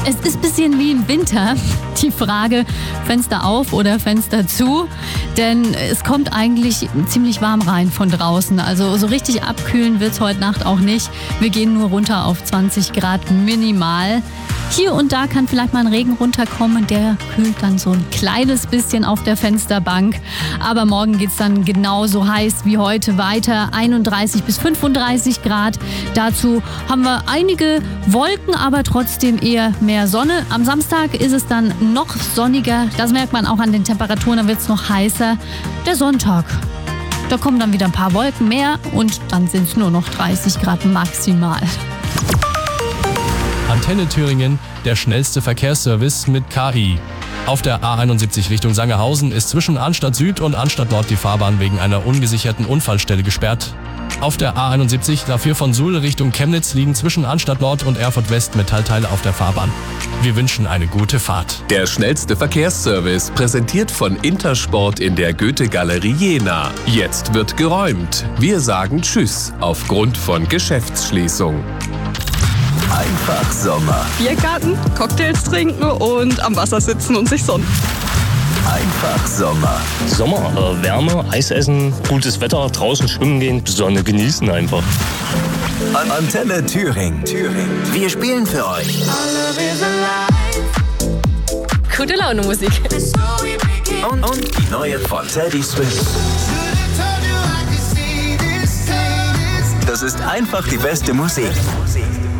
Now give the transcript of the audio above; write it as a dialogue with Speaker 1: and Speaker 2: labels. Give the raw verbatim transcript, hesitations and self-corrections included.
Speaker 1: Es ist ein bisschen wie im Winter. Die Frage, Fenster auf oder Fenster zu. Denn es kommt eigentlich ziemlich warm rein von draußen. Also so richtig abkühlen wird es heute Nacht auch nicht. Wir gehen nur runter auf zwanzig Grad minimal. Hier und da kann vielleicht mal ein Regen runterkommen, der kühlt dann so ein kleines bisschen auf der Fensterbank. Aber morgen geht's dann genauso heiß wie heute weiter, einunddreißig bis fünfunddreißig Grad. Dazu haben wir einige Wolken, aber trotzdem eher mehr Sonne. Am Samstag ist es dann noch sonniger, das merkt man auch an den Temperaturen, dann wird's noch heißer. Der Sonntag, da kommen dann wieder ein paar Wolken mehr und dann sind es nur noch dreißig Grad maximal.
Speaker 2: Antenne Thüringen, der schnellste Verkehrsservice mit K I. Auf der A einundsiebzig Richtung Sangerhausen ist zwischen Arnstadt Süd und Arnstadt Nord die Fahrbahn wegen einer ungesicherten Unfallstelle gesperrt. Auf der A einundsiebzig dafür von Suhl Richtung Chemnitz liegen zwischen Arnstadt Nord und Erfurt West Metallteile auf der Fahrbahn. Wir wünschen eine gute Fahrt.
Speaker 3: Der schnellste Verkehrsservice, präsentiert von Intersport in der Goethe-Galerie Jena. Jetzt wird geräumt. Wir sagen Tschüss aufgrund von Geschäftsschließung.
Speaker 4: Einfach Sommer.
Speaker 5: Biergarten, Cocktails trinken und am Wasser sitzen und sich sonnen.
Speaker 4: Einfach Sommer.
Speaker 6: Sommer, äh, Wärme, Eis essen, gutes Wetter, draußen schwimmen gehen, Sonne genießen einfach.
Speaker 4: An Antenne Thüringen. Thüringen. Wir spielen für euch.
Speaker 7: Gute Laune Musik.
Speaker 4: Und, und die neue von Teddy Swift. Das ist einfach die beste Musik.